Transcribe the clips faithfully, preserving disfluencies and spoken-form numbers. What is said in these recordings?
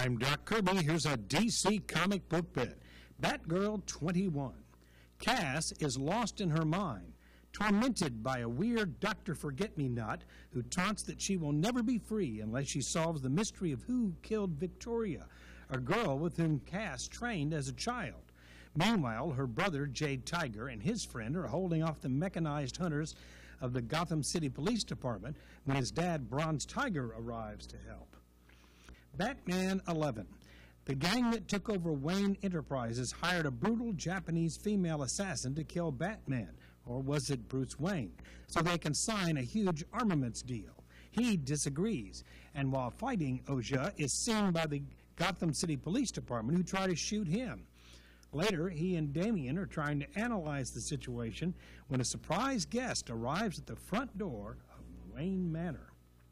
I'm Doc Kirby. Here's a D C comic book bit. Batgirl twenty-one. Cass is lost in her mind, tormented by a weird Doctor Forget-Me-Not who taunts that she will never be free unless she solves the mystery of who killed Victoria, a girl with whom Cass trained as a child. Meanwhile, her brother, Jade Tiger, and his friend are holding off the mechanized hunters of the Gotham City Police Department when his dad, Bronze Tiger, arrives to help. Batman eleven. The gang that took over Wayne Enterprises hired a brutal Japanese female assassin to kill Batman, or was it Bruce Wayne, so they can sign a huge armaments deal. He disagrees, and while fighting, Oja is seen by the Gotham City Police Department who try to shoot him. Later, he and Damian are trying to analyze the situation when a surprise guest arrives at the front door of Wayne Manor.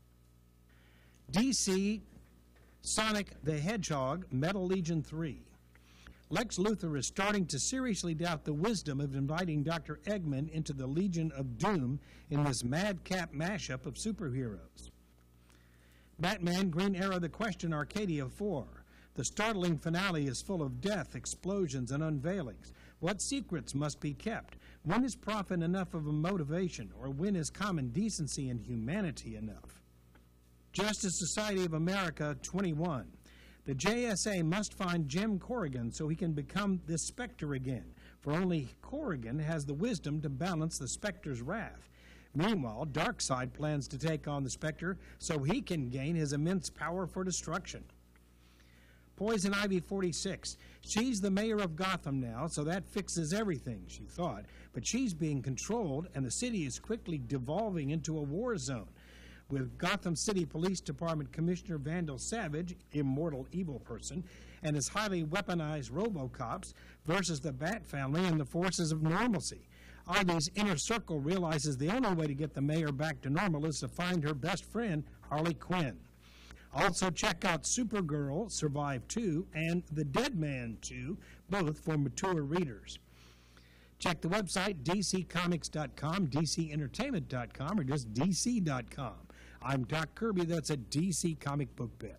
D C Sonic the Hedgehog Metal Legion three. Lex Luthor is starting to seriously doubt the wisdom of inviting Doctor Eggman into the Legion of Doom in this madcap mashup of superheroes. Batman Green Arrow The Question Arcadia four. The startling finale is full of death, explosions, and unveilings. What secrets must be kept? When is profit enough of a motivation, or when is common decency and humanity enough? Justice Society of America twenty-one. The J S A must find Jim Corrigan so he can become the Spectre again, for only Corrigan has the wisdom to balance the Spectre's wrath. Meanwhile, Darkseid plans to take on the Spectre so he can gain his immense power for destruction. Poison Ivy forty-six. She's the mayor of Gotham now, so that fixes everything, she thought. But she's being controlled, and the city is quickly devolving into a war zone, with Gotham City Police Department Commissioner Vandal Savage, immortal evil person, and his highly weaponized RoboCops versus the Bat family and the forces of normalcy. Ivy's inner circle realizes the only way to get the mayor back to normal is to find her best friend, Harley Quinn. Also check out Supergirl, Survive two, and The Dead Man two, both for mature readers. Check the website, D C comics dot com, D C entertainment dot com, or just D C dot com. I'm Doc Kirby. That's a D C comic book bit.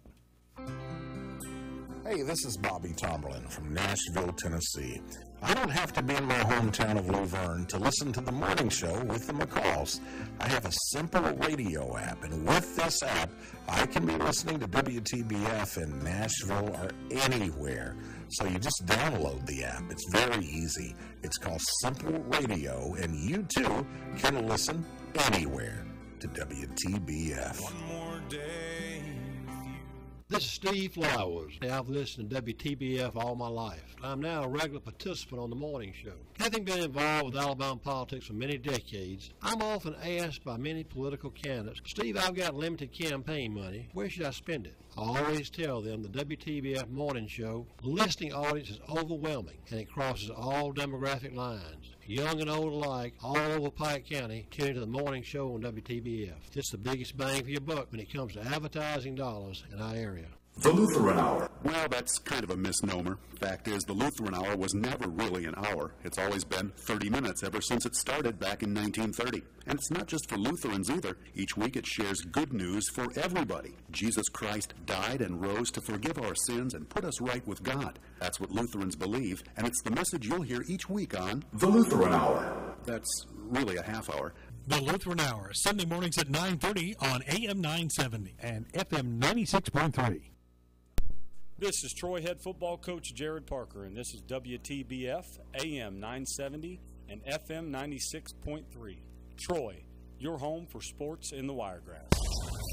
Hey, this is Bobby Tomberlin from Nashville, Tennessee. I don't have to be in my hometown of Luverne to listen to the morning show with the McCalls. I have a simple radio app, and with this app, I can be listening to W T B F in Nashville or anywhere. So you just download the app. It's very easy. It's called Simple Radio, and you too can listen anywhere to W T B F. One more day. This is Steve Flowers. I've listened to W T B F all my life. I'm now a regular participant on the morning show. Having been involved with Alabama politics for many decades, I'm often asked by many political candidates, Steve, I've got limited campaign money. Where should I spend it? I always tell them the W T B F morning show, the listening audience is overwhelming, and it crosses all demographic lines. Young and old alike, all over Pike County, tune into the morning show on W T B F. It's the biggest bang for your buck when it comes to advertising dollars in our area. The Lutheran Hour. Well, that's kind of a misnomer. Fact is, the Lutheran Hour was never really an hour. It's always been thirty minutes ever since it started back in nineteen thirty. And it's not just for Lutherans either. Each week it shares good news for everybody. Jesus Christ died and rose to forgive our sins and put us right with God. That's what Lutherans believe, and it's the message you'll hear each week on The Lutheran Hour. That's really a half hour. The Lutheran Hour, Sunday mornings at nine thirty on A M nine seventy and F M ninety-six point three. This is Troy head football coach Jared Parker, and this is W T B F, A M nine seventy and F M ninety-six point three. Troy, your home for sports in the Wiregrass.